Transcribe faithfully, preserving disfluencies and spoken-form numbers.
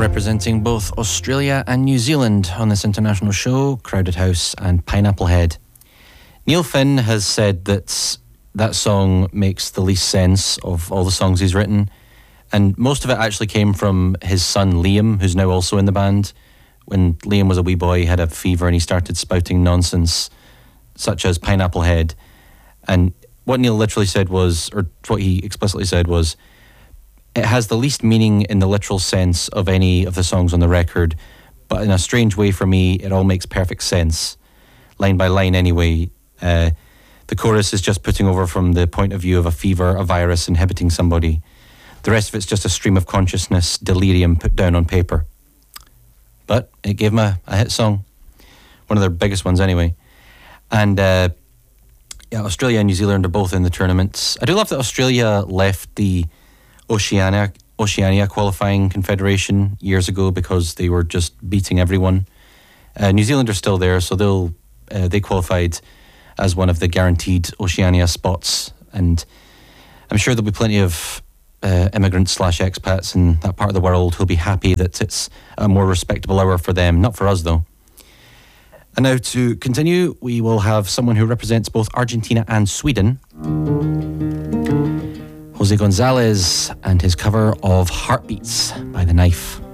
representing both Australia and New Zealand on this international show, Crowded House and Pineapple Head. Neil Finn has said that that song makes the least sense of all the songs he's written, and most of it actually came from his son Liam, who's now also in the band. When Liam was a wee boy, he had a fever and he started spouting nonsense such as Pineapple Head. And what Neil literally said was, or what he explicitly said was, it has the least meaning in the literal sense of any of the songs on the record, but in a strange way for me, it all makes perfect sense, line by line anyway. Uh, the chorus is just putting over from the point of view of a fever, a virus inhibiting somebody. The rest of it's just a stream of consciousness, delirium put down on paper. But it gave him a, a hit song, one of their biggest ones anyway. And uh, yeah, Australia and New Zealand are both in the tournaments. I do love that Australia left the Oceania Oceania qualifying confederation years ago because they were just beating everyone. Uh, New Zealand are still there, so they'll uh, they qualified as one of the guaranteed Oceania spots, and I'm sure there'll be plenty of uh, immigrants slash expats in that part of the world who'll be happy that it's a more respectable hour for them, not for us though. And now to continue, we will have someone who represents both Argentina and Sweden, Jose Gonzalez, and his cover of Heartbeats by The Knife.